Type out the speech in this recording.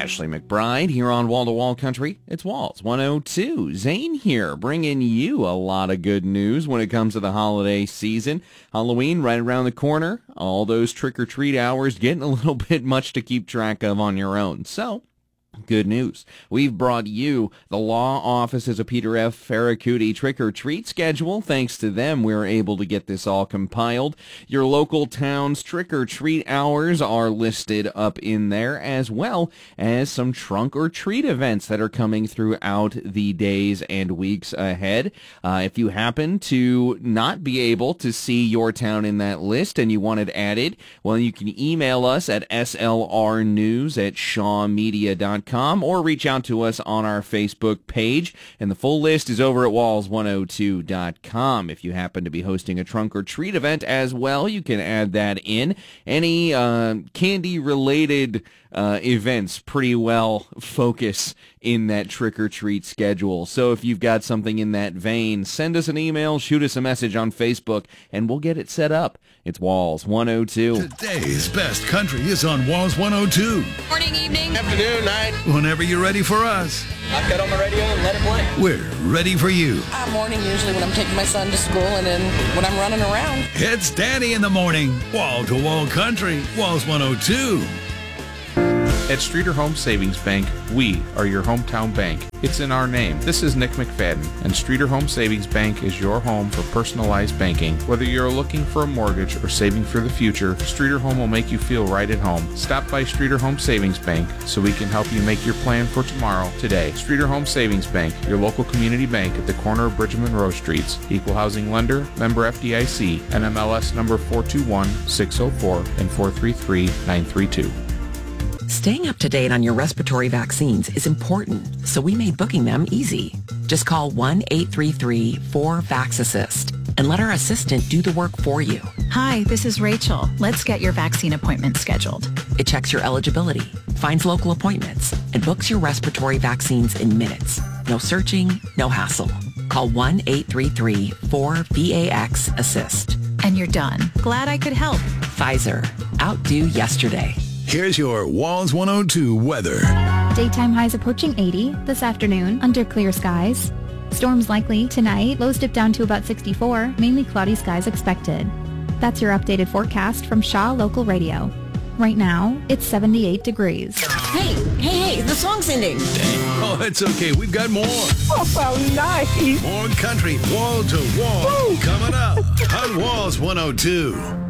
Ashley McBride here on Wall to Wall Country. It's Walls 102. Zane here, bringing you a lot of good news when it comes to the holiday season. Halloween right around the corner. All those trick-or-treat hours getting a little bit much to keep track of on your own. So, good news. We've brought you the law offices of Peter F. Ferracuti trick-or-treat schedule. Thanks to them, we were able to get this all compiled. Your local town's trick-or-treat hours are listed up in there, as well as some trunk-or-treat events that are coming throughout the days and weeks ahead. If you happen to not be able to see your town in that list and you want it added, well, you can email us at slrnews@shawmedia.com. Or reach out to us on our Facebook page, and the full list is over at walls102.com. If you happen to be hosting a trunk or treat event as well, you can add that in. Any candy-related events pretty well focus in that trick-or-treat schedule. So if you've got something in that vein, send us an email, shoot us a message on Facebook, and we'll get it set up. It's Walls 102. Today's best country is on Walls 102. Morning, evening, afternoon, night. Whenever you're ready for us, I've got on the radio and let it play. we're ready for you. Morning usually when I'm taking my son to school and then when I'm running around. It's Danny in the morning. Wall to Wall Country, Walls 102. At Streeter Home Savings Bank, we are your hometown bank. It's in our name. This is Nick McFadden, and Streeter Home Savings Bank is your home for personalized banking. Whether you're looking for a mortgage or saving for the future, Streeter Home will make you feel right at home. Stop by Streeter Home Savings Bank so we can help you make your plan for tomorrow today. Streeter Home Savings Bank, your local community bank at the corner of Bridge and Monroe Streets. Equal housing lender, member FDIC, NMLS number 421604 and 433932. Staying up to date on your respiratory vaccines is important, so we made booking them easy. Just call 1-833-4-VAX-ASSIST and let our assistant do the work for you. Hi, this is Rachel. Let's get your vaccine appointment scheduled. It checks your eligibility, finds local appointments, and books your respiratory vaccines in minutes. No searching, no hassle. Call 1-833-4-VAX-ASSIST. And you're done. Glad I could help. Pfizer. Outdo yesterday. Here's your Walls 102 weather. Daytime highs approaching 80 this afternoon under clear skies. Storms likely tonight. Lows dip down to about 64. Mainly cloudy skies expected. That's your updated forecast from Shaw Local Radio. Right now, it's 78 degrees. Hey, the song's ending. Oh, it's okay. We've got more. Oh, so nice. More country, wall to wall. Woo! Coming up on Walls 102.